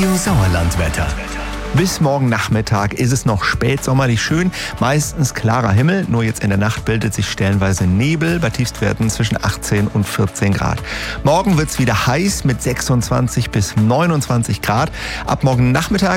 Radio Sauerlandwetter. Bis morgen Nachmittag ist es noch spätsommerlich schön, meistens klarer Himmel, nur jetzt in der Nacht bildet sich stellenweise Nebel bei Tiefstwerten zwischen 18 und 14 Grad. Morgen wird es wieder heiß mit 26 bis 29 Grad. Ab morgen Nachmittag